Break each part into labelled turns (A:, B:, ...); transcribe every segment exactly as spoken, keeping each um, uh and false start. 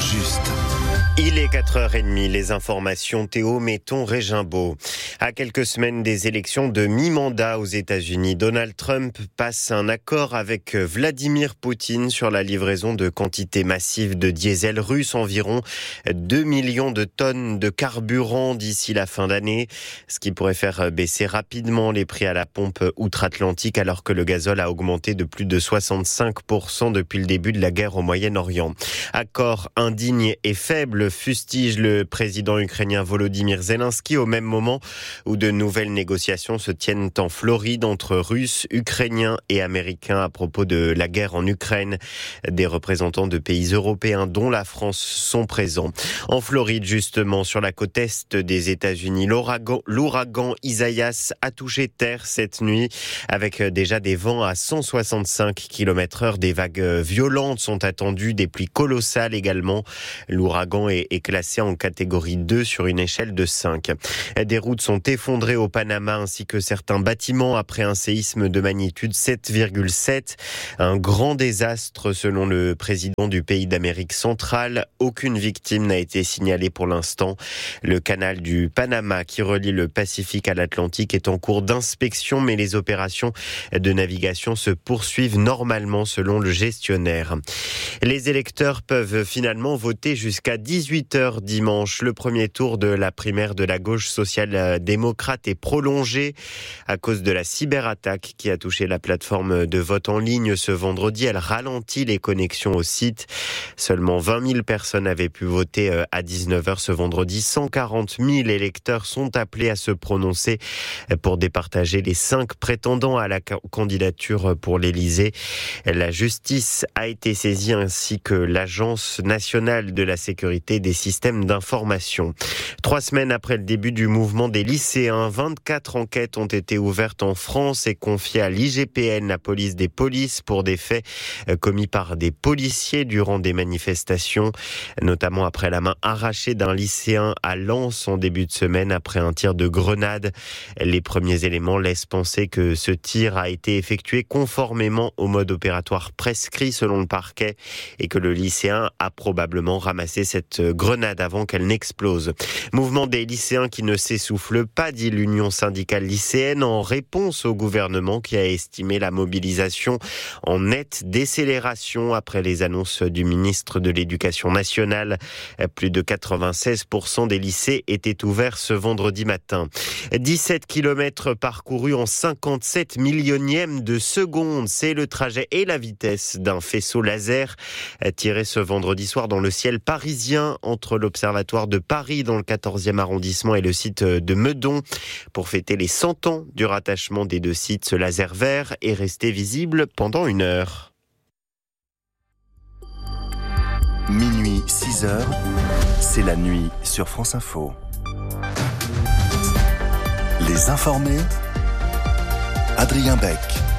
A: juste.
B: Il est quatre heures trente, les informations Théo Metton-Régimbaud. À quelques semaines des élections de mi-mandat aux États-Unis, Donald Trump passe un accord avec Vladimir Poutine sur la livraison de quantités massives de diesel russe, environ deux millions de tonnes de carburant d'ici la fin d'année, ce qui pourrait faire baisser rapidement les prix à la pompe outre-Atlantique alors que le gazole a augmenté de plus de soixante-cinq pour cent depuis le début de la guerre au Moyen-Orient. Accord indigne et faible, fustige le président ukrainien Volodymyr Zelensky au même moment où de nouvelles négociations se tiennent en Floride entre Russes, Ukrainiens et Américains à propos de la guerre en Ukraine. Des représentants de pays européens dont la France sont présents. En Floride, justement, sur la côte est des États-Unis, l'ouragan, l'ouragan Isaias a touché terre cette nuit avec déjà des vents à cent soixante-cinq kilomètres heure. Des vagues violentes sont attendues, des pluies colossales également. L'ouragan est est classé en catégorie deux sur une échelle de cinq. Des routes sont effondrées au Panama ainsi que certains bâtiments après un séisme de magnitude sept virgule sept. Un grand désastre selon le président du pays d'Amérique centrale. Aucune victime n'a été signalée pour l'instant. Le canal du Panama qui relie le Pacifique à l'Atlantique est en cours d'inspection, mais les opérations de navigation se poursuivent normalement selon le gestionnaire. Les électeurs peuvent finalement voter jusqu'à dix-huit heures dimanche. Le premier tour de la primaire de la gauche social-démocrate est prolongé à cause de la cyberattaque qui a touché la plateforme de vote en ligne ce vendredi. Elle ralentit les connexions au site. Seulement vingt mille personnes avaient pu voter à dix-neuf heures ce vendredi. cent quarante mille électeurs sont appelés à se prononcer pour départager les cinq prétendants à la candidature pour l'Élysée. La justice a été saisie ainsi que l'Agence nationale de la sécurité des systèmes d'information. Trois semaines après le début du mouvement des lycéens, vingt-quatre enquêtes ont été ouvertes en France et confiées à l'I G P N, la police des polices, pour des faits commis par des policiers durant des manifestations, notamment après la main arrachée d'un lycéen à Lens en début de semaine après un tir de grenade. Les premiers éléments laissent penser que ce tir a été effectué conformément au mode opératoire prescrit selon le parquet et que le lycéen a probablement ramassé cette grenade avant qu'elle n'explose. Mouvement des lycéens qui ne s'essouffle pas, dit l'Union syndicale lycéenne, en réponse au gouvernement qui a estimé la mobilisation en nette décélération après les annonces du ministre de l'Éducation nationale. Plus de quatre-vingt-seize pour cent des lycées étaient ouverts ce vendredi matin. dix-sept kilomètres parcourus en cinquante-sept millionièmes de seconde. C'est le trajet et la vitesse d'un faisceau laser tiré ce vendredi soir dans le ciel parisien entre l'Observatoire de Paris dans le quatorzième arrondissement et le site de Meudon. Pour fêter les cent ans du rattachement des deux sites, ce laser vert est resté visible pendant une heure.
A: Minuit, six heures, c'est la nuit sur France Info. Les informés, Adrien Beck.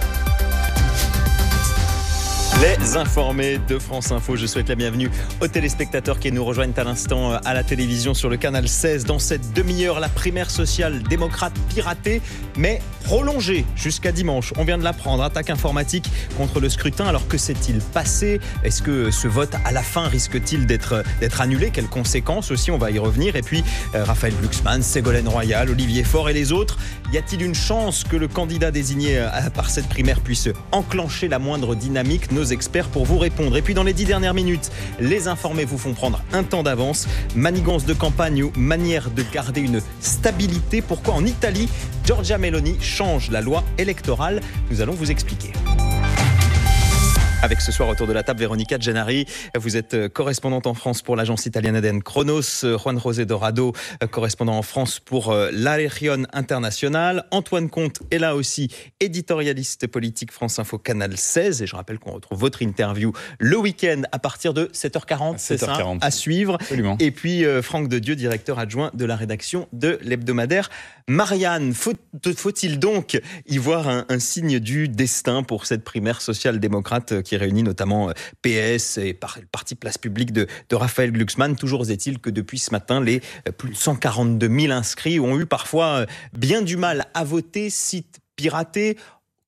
C: Les informés de France Info, je souhaite la bienvenue aux téléspectateurs qui nous rejoignent à l'instant à la télévision sur le canal seize. Dans cette demi-heure, la primaire social-démocrate piratée, mais prolongée jusqu'à dimanche. On vient de l'apprendre, attaque informatique contre le scrutin. Alors que s'est-il passé ? Est-ce que ce vote à la fin risque-t-il d'être, d'être annulé ? Quelles conséquences aussi ? On va y revenir. Et puis, euh, Raphaël Glucksmann, Ségolène Royal, Olivier Faure et les autres. Y a-t-il une chance que le candidat désigné euh, par cette primaire puisse enclencher la moindre dynamique ? Nos experts pour vous répondre. Et puis dans les dix dernières minutes, les informés vous font prendre un temps d'avance. Manigance de campagne ou manière de garder une stabilité. Pourquoi en Italie, Giorgia Meloni change la loi électorale ? Nous allons vous expliquer. Avec ce soir autour de la table Véronica Gennari, vous êtes correspondante en France pour l'agence italienne A D N Chronos, Juan José Dorado, correspondant en France pour La Région Internationale, Antoine Comte est là aussi, éditorialiste politique France Info Canal seize, et je rappelle qu'on retrouve votre interview le week-end à partir de sept heures quarante, c'est ça, à suivre.
D: Absolument.
C: Et puis Franck Dedieu, directeur adjoint de la rédaction de l'hebdomadaire Marianne. Faut, faut-il donc y voir un, un signe du destin pour cette primaire social-démocrate qui réunit notamment P S et le parti Place Publique de, de Raphaël Glucksmann? Toujours est-il que depuis ce matin, les plus de cent quarante-deux mille inscrits ont eu parfois bien du mal à voter, site piraté.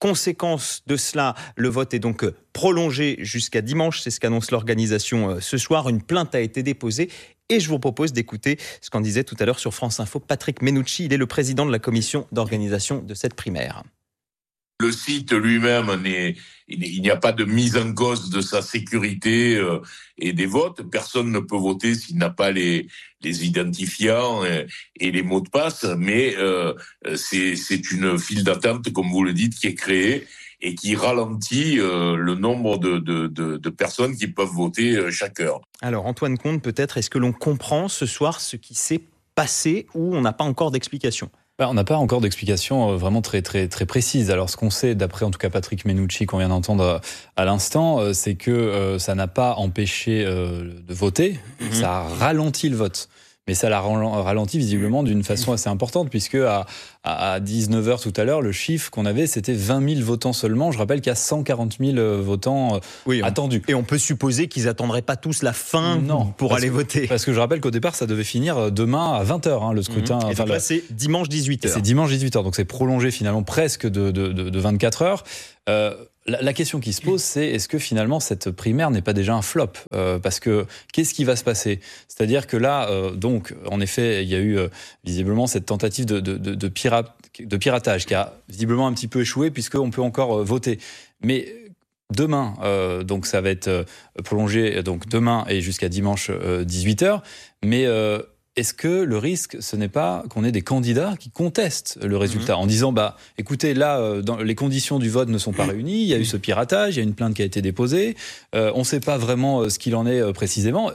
C: Conséquence de cela, le vote est donc prolongé jusqu'à dimanche. C'est ce qu'annonce l'organisation ce soir. Une plainte a été déposée. Et je vous propose d'écouter ce qu'en disait tout à l'heure sur France Info Patrick Menucci. Il est le président de la commission d'organisation de cette primaire.
D: Le site lui-même, n'est, il n'y a pas de mise en cause de sa sécurité euh, et des votes. Personne ne peut voter s'il n'a pas les, les identifiants et, et les mots de passe. Mais euh, c'est, c'est une file d'attente, comme vous le dites, qui est créée et qui ralentit euh, le nombre de, de, de, de personnes qui peuvent voter euh, chaque heure.
C: Alors Antoine Comte, peut-être, est-ce que l'on comprend ce soir ce qui s'est passé ou on n'a pas encore d'explication ?
E: Ben, on n'a pas encore d'explication vraiment très très très précise. Alors ce qu'on sait, d'après en tout cas Patrick Menucci qu'on vient d'entendre à l'instant, c'est que euh, ça n'a pas empêché euh, de voter, mmh. ça a ralenti le vote. Mais ça l'a ralenti visiblement d'une façon assez importante, puisque à, à dix-neuf heures tout à l'heure, le chiffre qu'on avait, c'était vingt mille votants seulement. Je rappelle qu'il y a cent quarante mille votants oui, on, attendus.
C: Et on peut supposer qu'ils n'attendraient pas tous la fin non, pour aller
E: que,
C: voter.
E: Parce que je rappelle qu'au départ, ça devait finir demain à vingt heures, hein, le scrutin.
C: Mmh. Et enfin, là, c'est dimanche dix-huit heures.
E: C'est dimanche dix-huit heures, donc c'est prolongé finalement presque de, de, de, de vingt-quatre heures. Euh, La, la question qui se pose, c'est est-ce que finalement cette primaire n'est pas déjà un flop ? euh, Parce que qu'est-ce qui va se passer ? C'est-à-dire que là, euh, donc, en effet, il y a eu euh, visiblement cette tentative de, de, de, de, pirate, de piratage qui a visiblement un petit peu échoué puisqu'on peut encore euh, voter. Mais demain, euh, donc ça va être euh, prolongé donc demain et jusqu'à dimanche euh, dix-huit heures. Mais euh, est-ce que le risque, ce n'est pas qu'on ait des candidats qui contestent le résultat mmh. en disant, bah, écoutez, là, dans, les conditions du vote ne sont pas réunies, il y a eu ce piratage, il y a une plainte qui a été déposée, euh, on ne sait pas vraiment ce qu'il en est euh, précisément.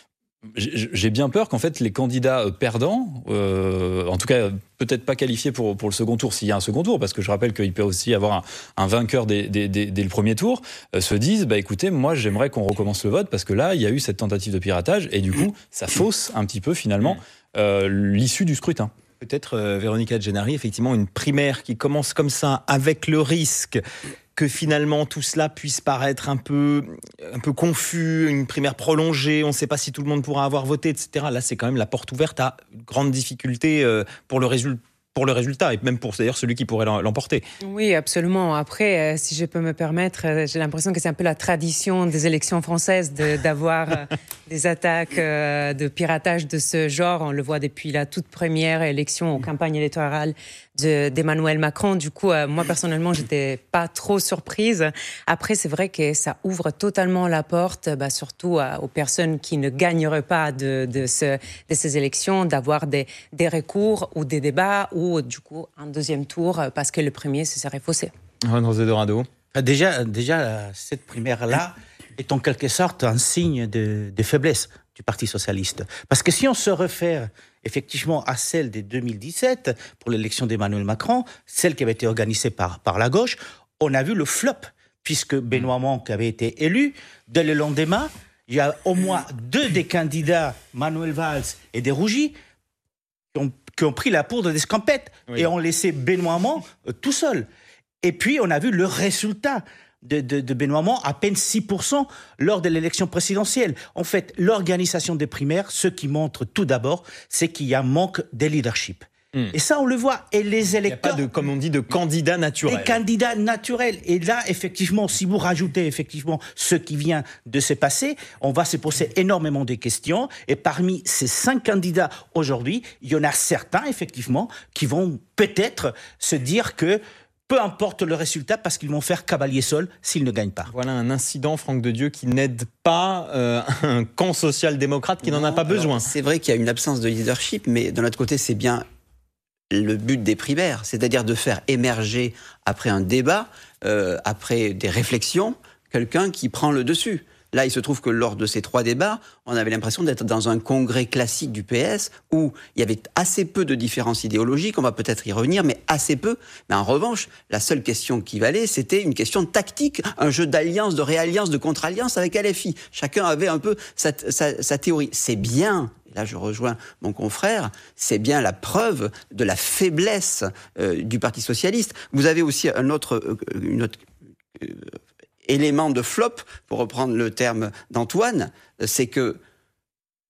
E: J'ai bien peur qu'en fait les candidats perdants, euh, en tout cas peut-être pas qualifiés pour, pour le second tour s'il y a un second tour, parce que je rappelle qu'il peut aussi y avoir un, un vainqueur dès, dès, dès, dès le premier tour, euh, se disent bah écoutez, moi j'aimerais qu'on recommence le vote parce que là il y a eu cette tentative de piratage et du coup ça fausse un petit peu finalement euh, l'issue du scrutin.
C: Peut-être euh, Véronica Gennari, effectivement une primaire qui commence comme ça avec le risque que finalement tout cela puisse paraître un peu, un peu confus, une primaire prolongée, on ne sait pas si tout le monde pourra avoir voté, et cetera. Là, c'est quand même la porte ouverte à une grande difficulté pour le résultat. Pour le résultat, et même pour d'ailleurs celui qui pourrait l'emporter.
F: Oui, absolument. Après, euh, si je peux me permettre, euh, j'ai l'impression que c'est un peu la tradition des élections françaises de, d'avoir euh, des attaques euh, de piratage de ce genre. On le voit depuis la toute première élection aux campagnes électorales de, d'Emmanuel Macron. Du coup, euh, moi, personnellement, j'étais pas trop surprise. Après, c'est vrai que ça ouvre totalement la porte, bah, surtout euh, aux personnes qui ne gagneraient pas de, de, ce, de ces élections, d'avoir des, des recours ou des débats ou ou du coup un deuxième tour parce que le premier se serait faussé.
C: José Dorado.
G: Déjà, déjà cette primaire-là est en quelque sorte un signe de, de faiblesse du Parti socialiste. Parce que si on se réfère effectivement à celle de deux mille dix-sept pour l'élection d'Emmanuel Macron, celle qui avait été organisée par, par la gauche, on a vu le flop, puisque Benoît Hamon qui avait été élu, dès le lendemain, il y a au moins deux des candidats, Manuel Valls et Desrougy, qui ont qui ont pris la poudre des scampettes oui. et ont laissé Benoît Hamon euh, tout seul. Et puis, on a vu le résultat de, de, de Benoît Hamon, à peine six pour cent lors de l'élection présidentielle. En fait, l'organisation des primaires, ce qui montre tout d'abord, c'est qu'il y a un manque de leadership. Mmh. Et ça, on le voit. Et les électeurs...
C: Il n'y a pas, de, comme on dit, de candidats naturels.
G: Des candidats naturels. Et là, effectivement, si vous rajoutez effectivement ce qui vient de se passer, on va se poser énormément de questions. Et parmi ces cinq candidats aujourd'hui, il y en a certains, effectivement, qui vont peut-être se dire que peu importe le résultat, parce qu'ils vont faire cavalier seul s'ils ne gagnent pas.
C: Voilà un incident, Franck de Dieu, qui n'aide pas euh, un camp social-démocrate qui non, n'en a pas besoin.
H: C'est vrai qu'il y a une absence de leadership, mais de l'autre côté, c'est bien le but des primaires, c'est-à-dire de faire émerger, après un débat, euh, après des réflexions, quelqu'un qui prend le dessus. Là, il se trouve que lors de ces trois débats, on avait l'impression d'être dans un congrès classique du P S où il y avait assez peu de différences idéologiques, on va peut-être y revenir, mais assez peu. Mais en revanche, la seule question qui valait, c'était une question tactique, un jeu d'alliance, de réalliance, de contre-alliance avec L F I. Chacun avait un peu sa, sa, sa théorie. C'est bien, et là je rejoins mon confrère, c'est bien la preuve de la faiblesse euh, du Parti socialiste. Vous avez aussi un autre... Euh, une autre euh, élément de flop, pour reprendre le terme d'Antoine, c'est que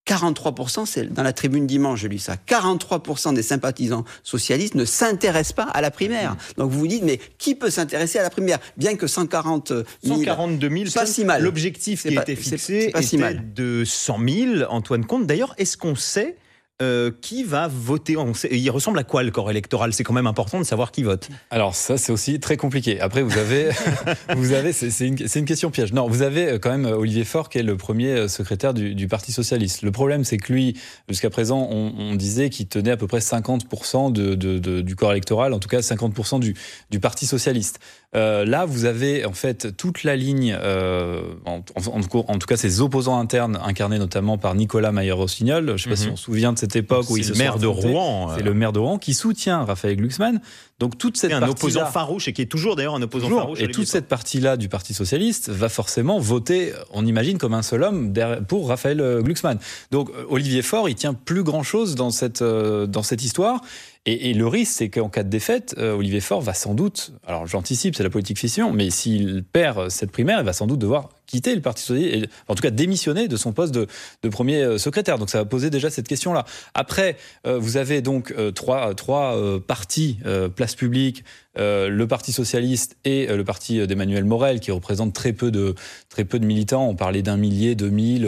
H: quarante-trois pour cent, c'est dans la tribune dimanche, j'ai lu ça, quarante-trois pour cent des sympathisants socialistes ne s'intéressent pas à la primaire. Donc vous vous dites, mais qui peut s'intéresser à la primaire ? Bien que cent quarante mille...
C: cent quarante-deux mille,
H: pas si mal.
C: L'objectif
H: C'est
C: qui
H: pas-
C: était
H: c'est-
C: fixé
H: c'est pas si
C: était
H: mal.
C: de cent mille, Antoine Comte. D'ailleurs, est-ce qu'on sait euh, qui va voter ? On sait- Il ressemble à quoi le corps électoral ? C'est quand même important de savoir qui vote.
E: Alors ça, c'est aussi très compliqué. Après, vous avez, vous avez, c'est, c'est, une, c'est une question piège. Non, vous avez quand même Olivier Faure qui est le premier secrétaire du, du Parti socialiste. Le problème, c'est que lui, jusqu'à présent, on, on disait qu'il tenait à peu près cinquante pour cent de, de, de, du corps électoral, en tout cas cinquante pour cent du, du Parti socialiste. Euh, là, vous avez en fait toute la ligne, euh, en, en, en tout cas ces opposants internes incarnés notamment par Nicolas Mayer-Rossignol. Je ne sais pas
C: Mm-hmm.
E: si on se souvient de cette époque où
C: C'est
E: il se
C: le maire de Rouen.
E: C'est le maire de Rouen qui soutient Raphaël Glucksmann. Donc toute cette
C: C'est un
E: partie-là-
C: opposant farouche et qui est toujours d'ailleurs un opposant
E: Toujours.
C: farouche.
E: Et
C: Olivier
E: toute cette partie-là du Parti socialiste va forcément voter, on imagine, comme un seul homme derrière- pour Raphaël euh, Glucksmann. Donc euh, Olivier Faure, il tient plus grand-chose dans cette, euh, dans cette histoire. Et, et le risque, c'est qu'en cas de défaite, euh, Olivier Faure va sans doute, alors j'anticipe, c'est la politique fiction, mais s'il perd cette primaire, il va sans doute devoir quitter le Parti socialiste, et, en tout cas démissionner de son poste de, de premier euh, secrétaire. Donc ça va poser déjà cette question-là. Après, euh, vous avez donc euh, trois, trois euh, partis, euh, place publique, euh, le Parti socialiste et euh, le parti d'Emmanuel Morel, qui représente très peu de, très peu de militants. On parlait d'un millier, deux mille.